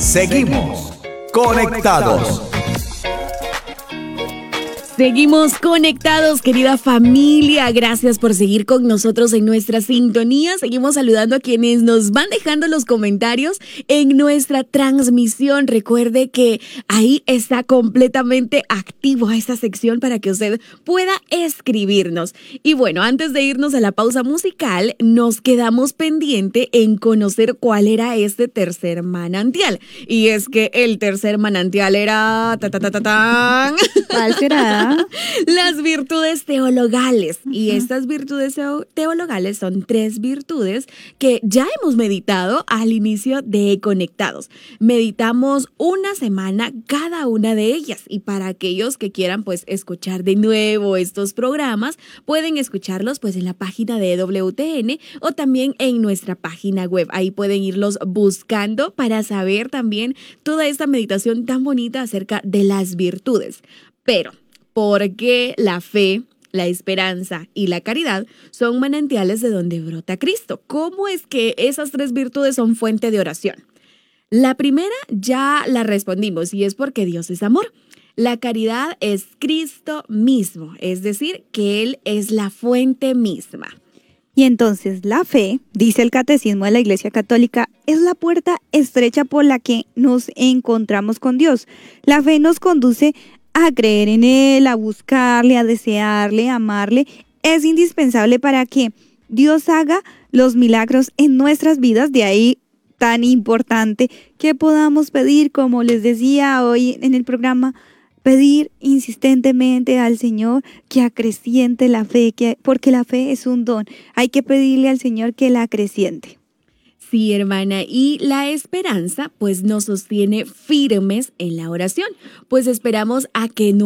Seguimos conectados. Seguimos conectados, querida familia. Gracias por seguir con nosotros en nuestra sintonía. Seguimos saludando a quienes nos van dejando los comentarios en nuestra transmisión. Recuerde que ahí está completamente activo esta sección para que usted pueda escribirnos. Y bueno, antes de irnos a la pausa musical, nos quedamos pendiente en conocer cuál era este tercer manantial. Y es que el tercer manantial era... ¿Cuál será? Las virtudes teologales. Y estas virtudes teologales son 3 virtudes que ya hemos meditado al inicio de Conectados. Meditamos una semana cada una de ellas. Y para aquellos que quieran pues escuchar de nuevo estos programas, pueden escucharlos pues en la página de WTN o también en nuestra página web. Ahí pueden irlos buscando para saber también toda esta meditación tan bonita acerca de las virtudes. Pero ¿por qué la fe, la esperanza y la caridad son manantiales de donde brota Cristo? ¿Cómo es que esas 3 virtudes son fuente de oración? La primera ya la respondimos y es porque Dios es amor. La caridad es Cristo mismo, es decir, que Él es la fuente misma. Y entonces la fe, dice el Catecismo de la Iglesia Católica, es la puerta estrecha por la que nos encontramos con Dios. La fe nos conduce a creer en Él, a buscarle, a desearle, a amarle. Es indispensable para que Dios haga los milagros en nuestras vidas. De ahí tan importante que podamos pedir, como les decía hoy en el programa, pedir insistentemente al Señor que acreciente la fe, porque la fe es un don. Hay que pedirle al Señor que la acreciente. Sí, hermana, y la esperanza pues nos sostiene firmes en la oración, pues esperamos a que